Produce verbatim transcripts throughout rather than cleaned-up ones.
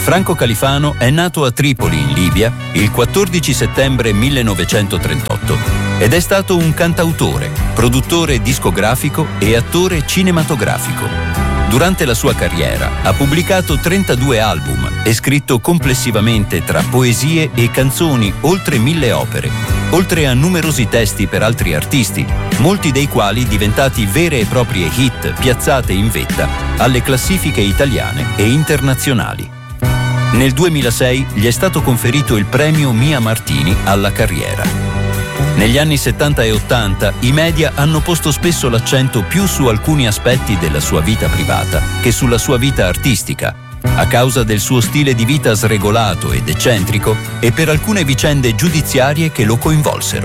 Franco Califano è nato a Tripoli, in Libia, il quattordici settembre millenovecentotrentotto ed è stato un cantautore, produttore discografico e attore cinematografico. Durante la sua carriera ha pubblicato trentadue album e scritto complessivamente tra poesie e canzoni oltre mille opere, oltre a numerosi testi per altri artisti, molti dei quali diventati vere e proprie hit piazzate in vetta alle classifiche italiane e internazionali. Nel duemilasei gli è stato conferito il premio Mia Martini alla carriera. Negli anni settanta e ottanta i media hanno posto spesso l'accento più su alcuni aspetti della sua vita privata che sulla sua vita artistica, a causa del suo stile di vita sregolato ed eccentrico e per alcune vicende giudiziarie che lo coinvolsero.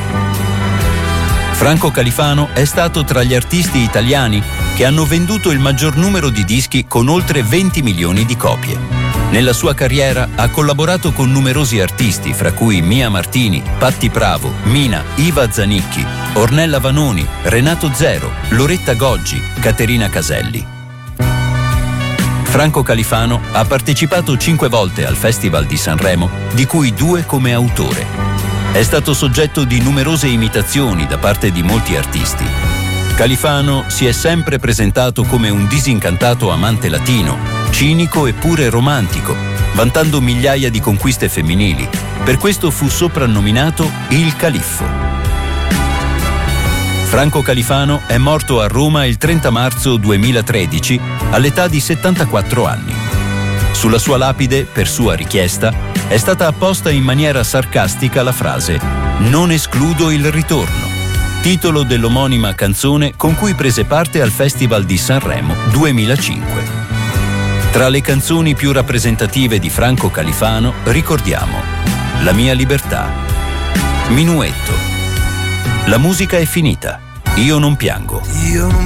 Franco Califano è stato tra gli artisti italiani che hanno venduto il maggior numero di dischi con oltre venti milioni di copie. Nella sua carriera ha collaborato con numerosi artisti, fra cui Mia Martini, Patti Pravo, Mina, Iva Zanicchi, Ornella Vanoni, Renato Zero, Loretta Goggi, Caterina Caselli. Franco Califano ha partecipato cinque volte al Festival di Sanremo, di cui due come autore. È stato soggetto di numerose imitazioni da parte di molti artisti. Califano si è sempre presentato come un disincantato amante latino, cinico e pure romantico, vantando migliaia di conquiste femminili. Per questo fu soprannominato il Califfo. Franco Califano è morto a Roma il trenta marzo duemilatredici all'età di settantaquattro anni. Sulla sua lapide, per sua richiesta, è stata apposta in maniera sarcastica la frase «Non escludo il ritorno», titolo dell'omonima canzone con cui prese parte al Festival di Sanremo duemilacinque. Tra le canzoni più rappresentative di Franco Califano ricordiamo La mia libertà, Minuetto, La musica è finita, Io non piango. Io non